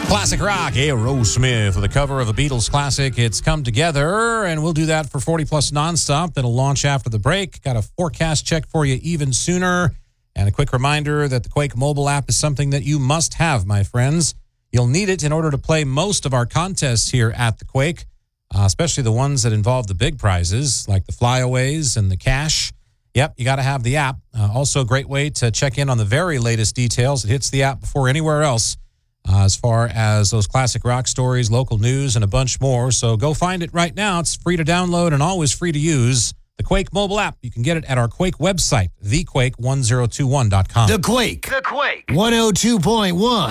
Classic rock, Aerosmith, with a cover of a Beatles classic. It's Come Together, and we'll do that for 40 Plus nonstop. That'll launch after the break. Got a forecast check for you even sooner. And a quick reminder that the Quake mobile app is something that you must have, my friends. You'll need it in order to play most of our contests here at the Quake, especially the ones that involve the big prizes, like the flyaways and the cash. Yep, you got to have the app. Also a great way to check in on the very latest details. It hits the app before anywhere else. As far as those classic rock stories, local news, and a bunch more. So go find it right now. It's free to download and always free to use. The Quake mobile app. You can get it at our Quake website, thequake1021.com. The Quake 102.1.